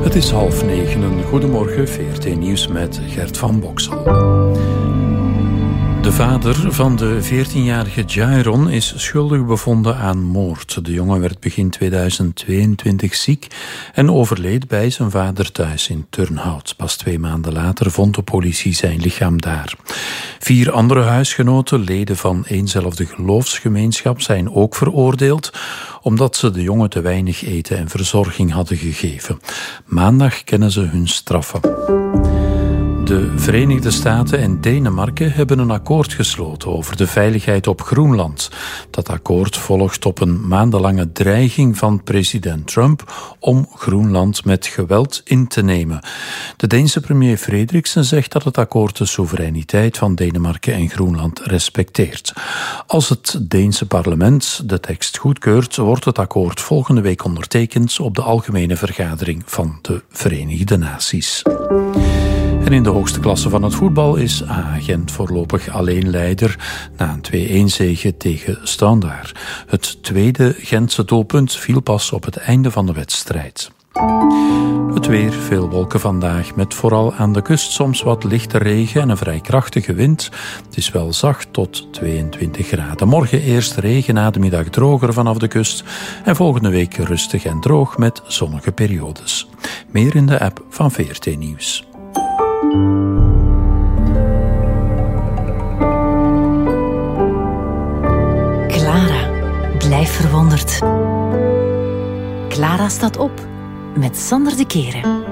Het is 8:30. Goedemorgen, VRT Nieuws met Gert van Boksel. De vader van de 14-jarige Jairon is schuldig bevonden aan moord. De jongen werd begin 2022 ziek en overleed bij zijn vader thuis in Turnhout. Pas 2 maanden later vond de politie zijn lichaam daar. 4 andere huisgenoten, leden van éénzelfde geloofsgemeenschap, zijn ook veroordeeld omdat ze de jongen te weinig eten en verzorging hadden gegeven. Maandag kennen ze hun straffen. De Verenigde Staten en Denemarken hebben een akkoord gesloten over de veiligheid op Groenland. Dat akkoord volgt op een maandenlange dreiging van president Trump om Groenland met geweld in te nemen. De Deense premier Frederiksen zegt dat het akkoord de soevereiniteit van Denemarken en Groenland respecteert. Als het Deense parlement de tekst goedkeurt, wordt het akkoord volgende week ondertekend op de Algemene Vergadering van de Verenigde Naties. En in de hoogste klasse van het voetbal is AA Gent voorlopig alleen leider na een 2-1-zege tegen Standaard. Het tweede Gentse doelpunt viel pas op het einde van de wedstrijd. Het weer, veel wolken vandaag, met vooral aan de kust soms wat lichte regen en een vrij krachtige wind. Het is wel zacht tot 22 graden. Morgen eerst regen, na de middag droger vanaf de kust. En volgende week rustig en droog met zonnige periodes. Meer in de app van VRT Nieuws. Clara, blijf verwonderd. Clara staat op met Sander de Keren.